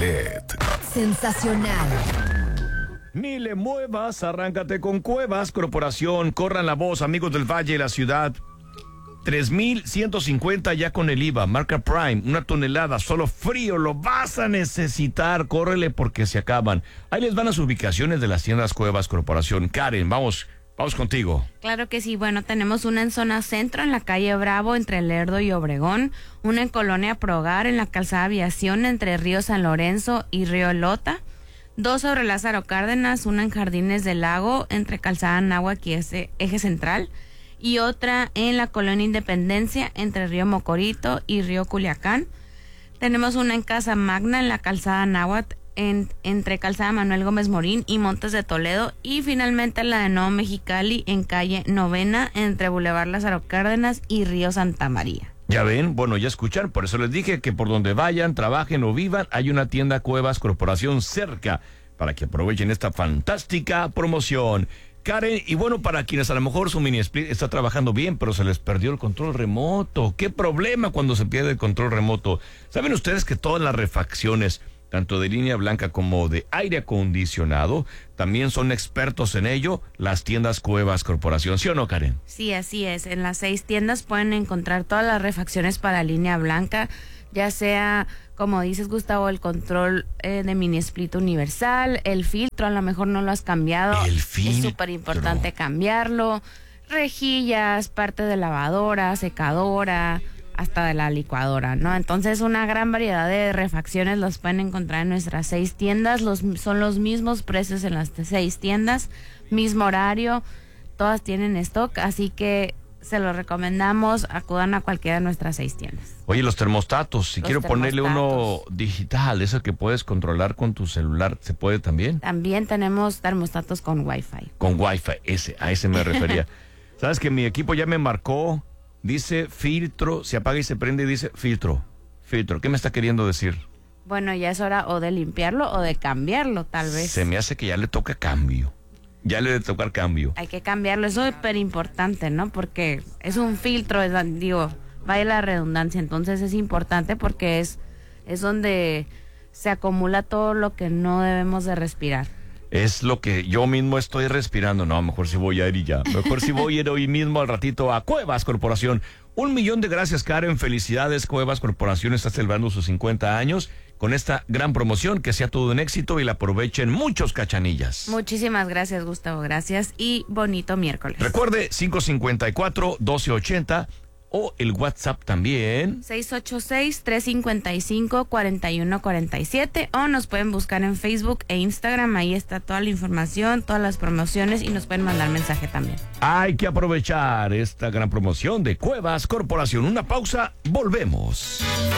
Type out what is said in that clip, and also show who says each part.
Speaker 1: LED.
Speaker 2: Sensacional.
Speaker 3: Ni le muevas, arráncate con Cuevas Corporación. Corran la voz, amigos del Valle y la ciudad. 3,150 ya con el IVA. Marca Prime, 1 tonelada, solo frío, lo vas a necesitar. Córrele porque se acaban. Ahí les van las ubicaciones de las tiendas Cuevas Corporación. Karen, vamos contigo.
Speaker 4: Claro que sí. Bueno, tenemos una en zona centro, en la calle Bravo, entre Lerdo y Obregón. Una en Colonia Progar, en la calzada Aviación, entre Río San Lorenzo y Río Lota. 2 sobre Lázaro Cárdenas, una en Jardines del Lago, entre calzada Anáhuac y Eje Central. Y otra en la Colonia Independencia, entre Río Mocorito y Río Culiacán. Tenemos una en Casa Magna, en la calzada Anáhuac, entre calzada Manuel Gómez Morín y Montes de Toledo. Y finalmente la de Nuevo Mexicali, en calle Novena, entre Boulevard Lázaro Cárdenas y Río Santa María.
Speaker 3: Ya ven, bueno, ya escuchan, por eso les dije que por donde vayan, trabajen o vivan, hay una tienda Cuevas Corporación cerca, para que aprovechen esta fantástica promoción. Karen, y bueno, para quienes a lo mejor su mini split está trabajando bien, pero se les perdió el control remoto. ¿Qué problema cuando se pierde el control remoto? ¿Saben ustedes que todas las refacciones, tanto de línea blanca como de aire acondicionado, también son expertos en ello, las tiendas Cuevas Corporación? ¿Sí o no, Karen?
Speaker 4: Sí, así es. En las 6 tiendas pueden encontrar todas las refacciones para línea blanca, ya sea, como dices, Gustavo, el control de mini split universal, el filtro, a lo mejor no lo has cambiado.
Speaker 3: El filtro.
Speaker 4: Es súper importante cambiarlo. Rejillas, parte de lavadora, secadora, hasta de la licuadora, ¿no? Entonces, una gran variedad de refacciones los pueden encontrar en nuestras 6 tiendas. Son los mismos precios en las 6 tiendas, mismo horario, todas tienen stock, así que se los recomendamos, acudan a cualquiera de nuestras 6 tiendas.
Speaker 3: Oye, los termostatos, si quiero ponerle uno digital, eso que puedes controlar con tu celular, ¿se puede también?
Speaker 4: También tenemos termostatos con Wi-Fi.
Speaker 3: Con Wi-Fi, a ese me refería. ¿Sabes que mi equipo ya me marcó? Dice filtro, se apaga y se prende y dice filtro. ¿Qué me está queriendo decir?
Speaker 4: Bueno, ya es hora o de limpiarlo o de cambiarlo, tal vez.
Speaker 3: Se me hace que ya le toca cambio. Ya le debe tocar cambio.
Speaker 4: Hay que cambiarlo, es súper importante, ¿no? Porque es un filtro, vaya la redundancia, entonces es importante porque es donde se acumula todo lo que no debemos de respirar.
Speaker 3: Es lo que yo mismo estoy respirando. No, mejor si voy a ir y ya. Mejor si voy a ir hoy mismo al ratito a Cuevas Corporación. 1,000,000 de gracias, Karen. Felicidades, Cuevas Corporación está celebrando sus 50 años con esta gran promoción. Que sea todo un éxito y la aprovechen muchos cachanillas.
Speaker 4: Muchísimas gracias, Gustavo. Gracias y bonito miércoles.
Speaker 3: Recuerde, 554-1280 o el WhatsApp también.
Speaker 4: 686-355-4147 o nos pueden buscar en Facebook e Instagram. Ahí está toda la información, todas las promociones y nos pueden mandar mensaje también.
Speaker 3: Hay que aprovechar esta gran promoción de Cuevas Corporación. Una pausa, volvemos.